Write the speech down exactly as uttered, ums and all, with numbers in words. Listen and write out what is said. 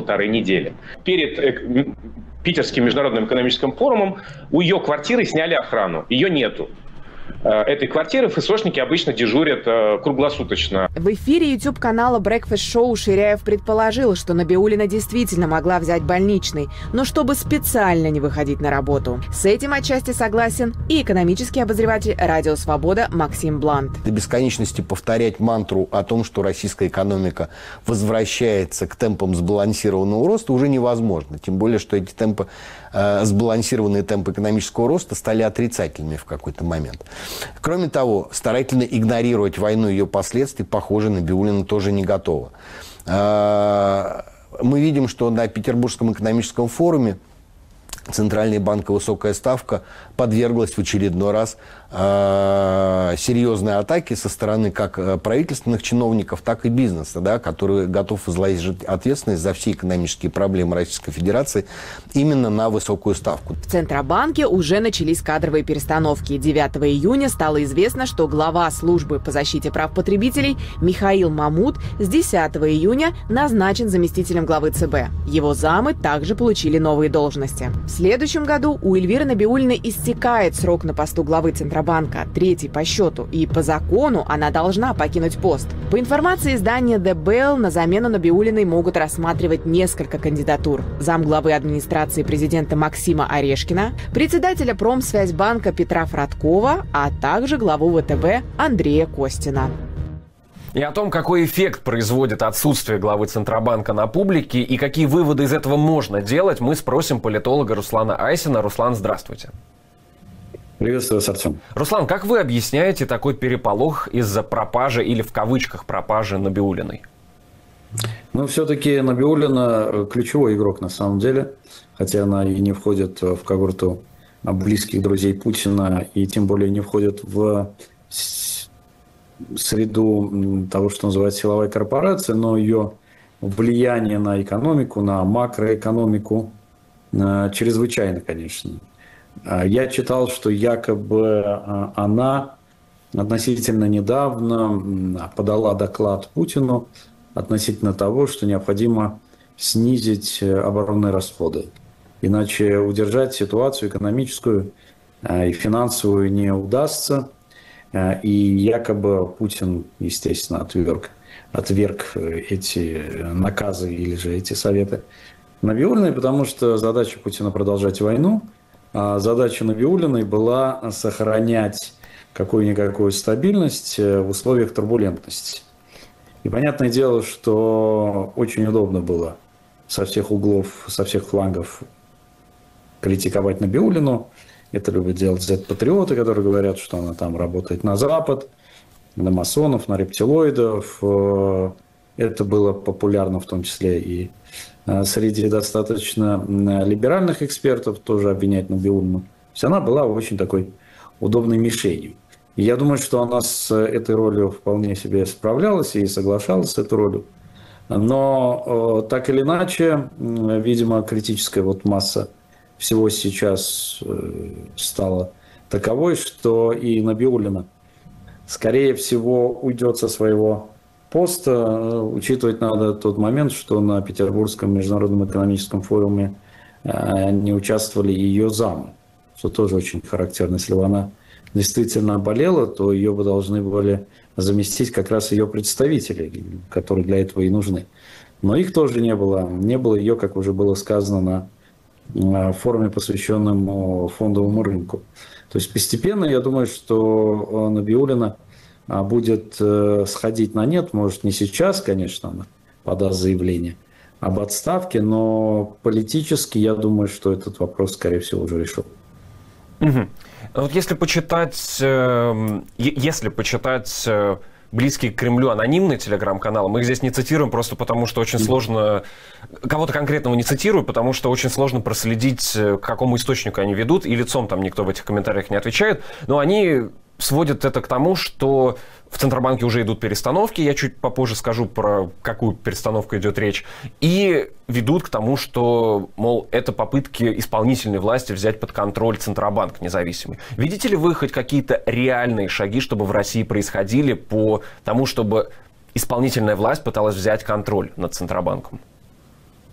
полторы недели. Перед Питерским международным экономическим форумом у ее квартиры сняли охрану. Ее нету. Этой квартиры ФСОшники обычно дежурят э, круглосуточно. В эфире YouTube-канала Breakfast Show Ширяев предположил, что Набиуллина действительно могла взять больничный, но чтобы специально не выходить на работу. С этим отчасти согласен и экономический обозреватель «Радио Свобода» Максим Блант. До бесконечности повторять мантру о том, что российская экономика возвращается к темпам сбалансированного роста, уже невозможно. Тем более, что эти темпы, э, сбалансированные темпы экономического роста стали отрицательными в какой-то момент. Кроме того, старательно игнорировать войну и ее последствий, похоже, Набиуллина тоже не готова. Мы видим, что на Петербургском экономическом форуме Центральный банк и высокая ставка подверглась в очередной раз э, серьезной атаке со стороны как правительственных чиновников, так и бизнеса, да, который готов возложить ответственность за все экономические проблемы Российской Федерации именно на высокую ставку. В Центробанке уже начались кадровые перестановки. девятого июня стало известно, что глава службы по защите прав потребителей Михаил Мамут с десятого июня назначен заместителем главы ЦБ. Его замы также получили новые должности. В следующем году у Эльвиры Набиуллиной истекает срок на посту главы Центробанка, третий по счету, и по закону она должна покинуть пост. По информации издания The Bell, на замену Набиуллиной могут рассматривать несколько кандидатур. Замглавы администрации президента Максима Орешкина, председателя Промсвязьбанка Петра Фродкова, а также главу ВТБ Андрея Костина. И о том, какой эффект производит отсутствие главы Центробанка на публике и какие выводы из этого можно делать, мы спросим политолога Руслана Айсина. Руслан, здравствуйте. Приветствую вас, Артем. Руслан, как вы объясняете такой переполох из-за пропажи или в кавычках пропажи Набиуллиной? Ну, все-таки Набиуллина ключевой игрок на самом деле, хотя она и не входит в когорту близких друзей Путина, и тем более не входит в среду того, что называется силовая корпорация, но ее влияние на экономику, на макроэкономику чрезвычайно, конечно. Я читал, что якобы она относительно недавно подала доклад Путину относительно того, что необходимо снизить оборонные расходы. Иначе удержать ситуацию экономическую и финансовую не удастся. И якобы Путин, естественно, отверг, отверг эти наказы или же эти советы Набиуллиной, потому что задача Путина продолжать войну, а задача Набиуллиной была сохранять какую-никакую стабильность в условиях турбулентности. И понятное дело, что очень удобно было со всех углов, со всех флангов критиковать Набиуллину. Это любят делать зет-патриоты, которые говорят, что она там работает на Запад, на масонов, на рептилоидов. Это было популярно в том числе и среди достаточно либеральных экспертов, тоже обвинять Набиуллину. То есть она была очень такой удобной мишенью. И я думаю, что она с этой ролью вполне себе справлялась и соглашалась с этой ролью. Но так или иначе, видимо, критическая вот масса всего сейчас стала таковой, что и Набиуллина, скорее всего, уйдет со своего поста. Учитывать надо тот момент, что на Петербургском международном экономическом форуме не участвовали ее замы, что тоже очень характерно. Если бы она действительно болела, то ее бы должны были заместить как раз ее представители, которые для этого и нужны. Но их тоже не было. Не было ее, как уже было сказано, на форуме, посвященном фондовому рынку. То есть постепенно, я думаю, что Набиуллина будет сходить на нет, может не сейчас, конечно, она подаст заявление об отставке, но политически, я думаю, что этот вопрос, скорее всего, уже решен. Угу. Вот если почитать, э, если почитать э, близкие к Кремлю анонимные телеграм-каналы, мы их здесь не цитируем просто потому, что очень сложно, кого-то конкретного не цитирую, потому что очень сложно проследить, к какому источнику они ведут, и лицом там никто в этих комментариях не отвечает, но они сводят это к тому, что в Центробанке уже идут перестановки, я чуть попозже скажу, про какую перестановку идет речь, и ведут к тому, что, мол, это попытки исполнительной власти взять под контроль Центробанк независимый. Видите ли вы хоть какие-то реальные шаги, чтобы в России происходили по тому, чтобы исполнительная власть пыталась взять контроль над Центробанком?